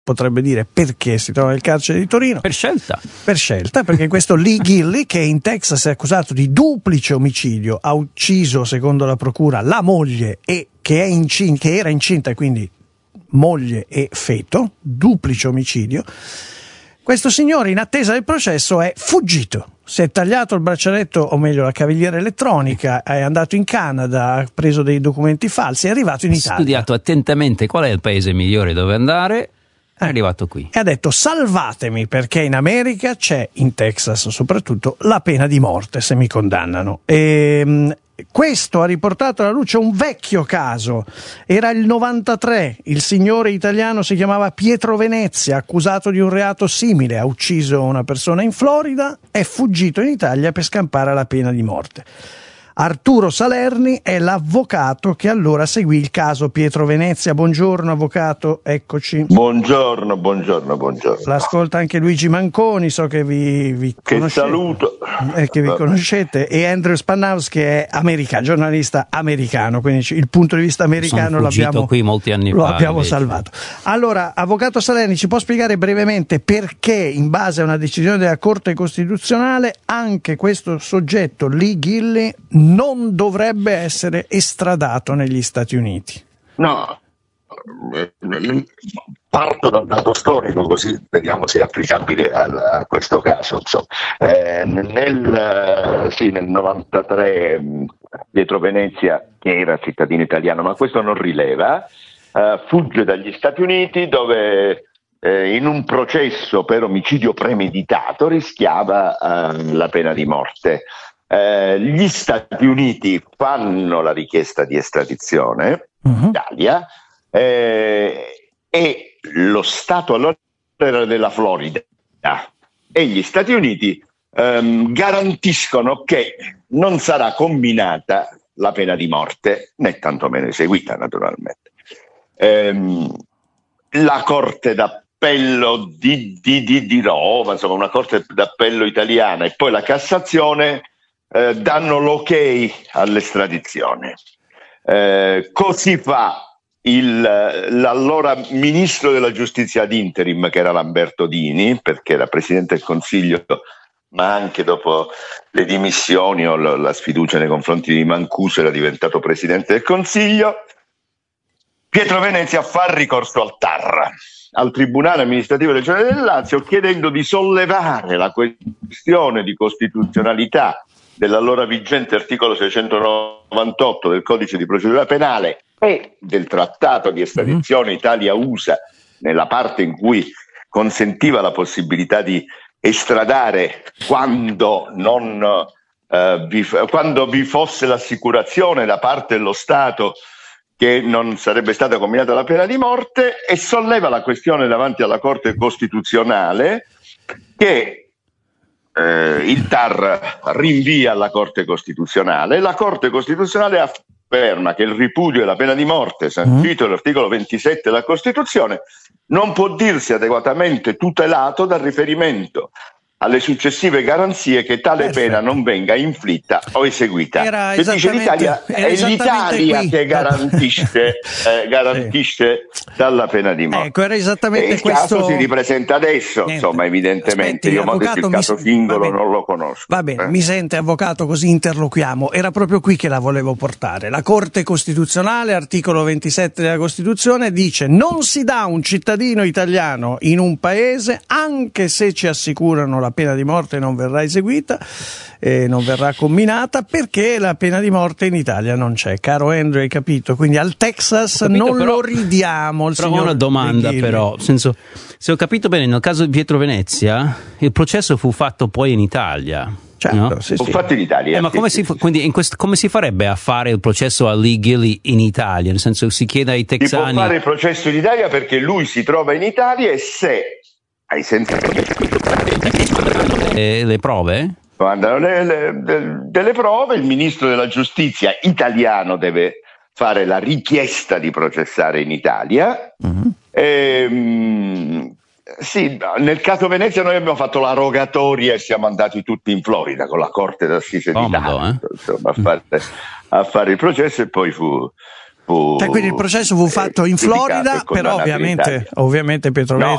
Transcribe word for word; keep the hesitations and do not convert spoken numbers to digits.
potrebbe dire perché si trova nel carcere di Torino. Per scelta. Per scelta, perché questo Lee Gilly, che in Texas è accusato di duplice omicidio, ha ucciso, secondo la procura, la moglie e che, è incin- che era incinta, e quindi moglie e feto, duplice omicidio. Questo signore, in attesa del processo, è fuggito. Si è tagliato il braccialetto, o meglio la cavigliera elettronica, è andato in Canada, ha preso dei documenti falsi, è arrivato in Italia. Ha studiato attentamente qual è il paese migliore dove andare, è arrivato qui. E ha detto: salvatemi, perché in America c'è, in Texas soprattutto, la pena di morte se mi condannano. E questo ha riportato alla luce un vecchio caso. Era il novantatré, il signore italiano si chiamava Pietro Venezia, accusato di un reato simile, ha ucciso una persona in Florida, è fuggito in Italia per scampare la pena di morte. Arturo Salerni è l'avvocato che allora seguì il caso Pietro Venezia. Buongiorno avvocato, eccoci. Buongiorno, buongiorno, buongiorno. L'ascolta anche Luigi Manconi, so che vi, vi che conoscete. saluto. Eh, che vi conoscete, e Andrew Spannhaus, che è americano, giornalista americano, quindi il punto di vista americano Sono l'abbiamo, qui molti anni lo fa, abbiamo invece. salvato. Allora, avvocato Salerni, ci può spiegare brevemente perché, in base a una decisione della Corte Costituzionale, anche questo soggetto, Lee Gilly, non dovrebbe essere estradato negli Stati Uniti? No, parto da un dato storico, così vediamo se è applicabile a, a questo caso. Insomma. Eh, nel, sì, nel novantatré Pietro Venezia, che era cittadino italiano, ma questo non rileva, eh, fugge dagli Stati Uniti, dove eh, in un processo per omicidio premeditato rischiava eh, la pena di morte. Eh, gli Stati Uniti fanno la richiesta di estradizione in uh-huh. Italia, eh, e lo Stato allora era della Florida, e gli Stati Uniti ehm, garantiscono che non sarà comminata la pena di morte, né tantomeno eseguita naturalmente. Ehm, la Corte d'Appello di, di, di, di Roma, insomma una Corte d'Appello italiana, e poi la Cassazione Eh, danno l'ok all'estradizione. Eh, così fa il, l'allora ministro della giustizia ad interim, che era Lamberto Dini, perché era presidente del Consiglio, ma anche dopo le dimissioni o la sfiducia nei confronti di Mancuso era diventato presidente del Consiglio. Pietro Venezia fa ricorso al T A R, al Tribunale Amministrativo Regionale del Lazio, chiedendo di sollevare la questione di costituzionalità dell'allora vigente articolo seicentonovantotto del Codice di Procedura Penale e del Trattato di estradizione Italia-U S A, nella parte in cui consentiva la possibilità di estradare quando, non, eh, vi, quando vi fosse l'assicurazione da parte dello Stato che non sarebbe stata comminata la pena di morte, e solleva la questione davanti alla Corte Costituzionale, che Eh, il T A R rinvia alla Corte Costituzionale. La Corte Costituzionale afferma che il ripudio della pena di morte, sancito dall'articolo ventisette della Costituzione, non può dirsi adeguatamente tutelato dal riferimento alle successive garanzie che tale Perfetto. pena non venga inflitta o eseguita. Era che dice l'Italia è l'Italia qui. che garantisce, eh, garantisce sì. dalla pena di morte. Ecco, era esattamente e il questo... caso si ripresenta adesso, Niente. insomma, evidentemente. Aspetti, io ho detto il caso mi... singolo non lo conosco. Va bene, eh. mi sente avvocato, così interloquiamo. Era proprio qui che la volevo portare. La Corte Costituzionale, articolo ventisette della Costituzione, dice: non si dà un cittadino italiano in un paese, anche se ci assicurano la pena di morte non verrà eseguita e non verrà comminata, perché la pena di morte in Italia non c'è. Caro Andrew, hai capito? Quindi al Texas capito, non però, lo ridiamo. Il però signor una domanda, Righini. però, senso, se ho capito bene, nel caso di Pietro Venezia il processo fu fatto poi in Italia. Certo, no? sì, Fu sì. fatto in Italia. Eh, ma sì, come, sì, si, sì. quindi in quest, come si farebbe a fare il processo a Lee Gilly in Italia? Nel senso, si chiede ai texani. Si può fare il processo in Italia perché lui si trova in Italia, e se ai sensi eh, le prove? Guarda, le, le, de, delle prove, il ministro della giustizia italiano deve fare la richiesta di processare in Italia. Mm-hmm. E, mh, sì, nel caso Venezia noi abbiamo fatto la rogatoria e siamo andati tutti in Florida con la Corte d'Assise di Taranto, eh? insomma, a, fare, a fare il processo, e poi fu, fu fu... Cioè, quindi il processo fu fatto in Florida, però ovviamente, ovviamente Pietro Venezia...